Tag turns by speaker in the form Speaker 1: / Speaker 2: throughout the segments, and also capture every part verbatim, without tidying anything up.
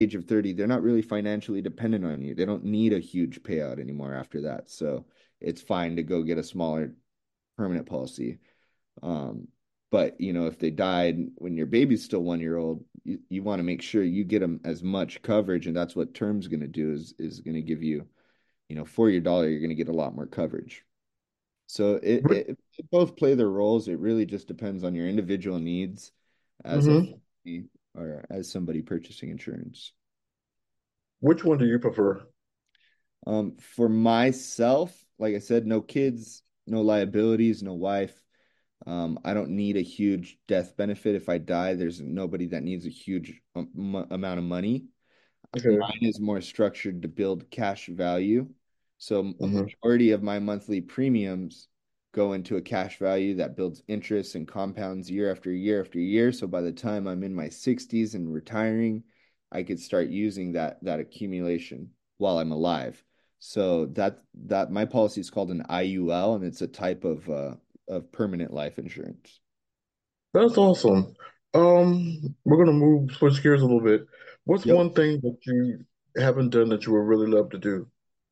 Speaker 1: age of thirty, they're not really financially dependent on you. They don't need a huge payout anymore after that. So it's fine to go get a smaller permanent policy. Um, but you know, if they died when your baby's still one year old, you, you want to make sure you get them as much coverage, and that's what term's going to do is is going to give you, you know, for your dollar, you're going to get a lot more coverage. So it,
Speaker 2: Which,
Speaker 1: it, it both play their roles. It really just depends on your individual needs as a
Speaker 2: hmm
Speaker 1: family or as somebody purchasing insurance.
Speaker 2: which one do you prefer?
Speaker 1: Um, for myself, like I said, no kids, no liabilities, no wife. Um, I don't need a huge death benefit. If I die, there's nobody that needs a huge um, amount of money.
Speaker 2: Okay.
Speaker 1: Mine is more structured to build cash value. So a
Speaker 2: hmm
Speaker 1: majority of my monthly premiums go into a cash value that builds interest and compounds year after year after year. So by the time I'm in my sixties and retiring, I could start using that that accumulation while I'm alive. So that that my policy is called an I U L, and it's a type of uh, of permanent life insurance.
Speaker 2: That's awesome. Um, we're gonna move switch gears a little bit. What's
Speaker 1: Yep.
Speaker 2: one thing that you haven't done that you would really love to do?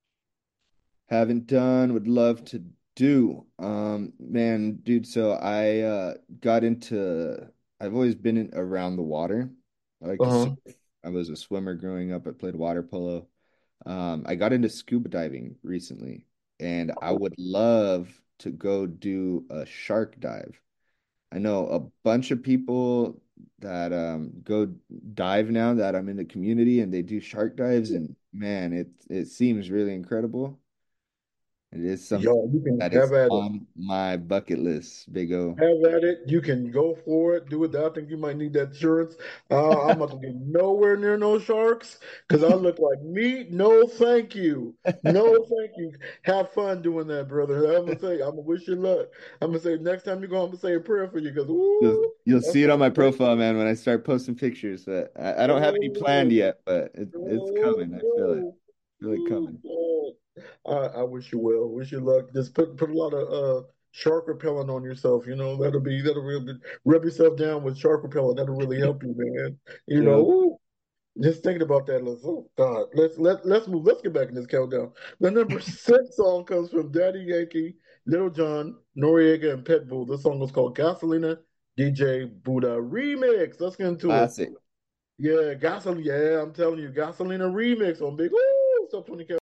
Speaker 1: Haven't done, would love to do. Um, man, dude, so I uh got into I've always been in, around the water. I like to surf.
Speaker 2: Uh-huh.
Speaker 1: I was a swimmer growing up. I played water polo. Um, I got into scuba diving recently, and I would love to go do a shark dive. I know a bunch of people that um go dive now that I'm in the community and they do shark dives, and man, it it seems really incredible. It is something
Speaker 2: Y'all, you can
Speaker 1: that is
Speaker 2: have at it.
Speaker 1: on my bucket list, Big O.
Speaker 2: Have at it. You can go for it. Do it. I think you might need that insurance. Uh, I'm about to get nowhere near no sharks because I look like meat. No, thank you. No, thank you. Have fun doing that, brother. I'm gonna say, I'm gonna wish you luck. I'm gonna say next time you go, I'm gonna say a prayer for you because
Speaker 1: You'll,
Speaker 2: ooh,
Speaker 1: you'll
Speaker 2: that
Speaker 1: see it on
Speaker 2: sounds
Speaker 1: my
Speaker 2: great.
Speaker 1: profile, man, when I start posting pictures. But I, I don't have any planned
Speaker 2: Oh,
Speaker 1: yet, but it, it's
Speaker 2: oh
Speaker 1: coming. I feel it.
Speaker 2: no.
Speaker 1: feel it
Speaker 2: Ooh,
Speaker 1: coming.
Speaker 2: God. I, I wish you well. Wish you luck. Just put put a lot of uh shark repellent on yourself. You know that'll be that'll really rub yourself down with shark repellent. That'll really help you, man. You know,
Speaker 1: Yep.
Speaker 2: ooh, just thinking about that. Let's, oh God, let's let let's move. Let's get back in this countdown. The number six song comes from Daddy Yankee, Little John, Noriega, and Pitbull. This song was called Gasolina D J Buddha Remix. Let's get into it.
Speaker 1: Classic.
Speaker 2: Yeah, gasoline. Yeah, I'm telling you, Gasolina Remix on Big Woo, Sub twenty K.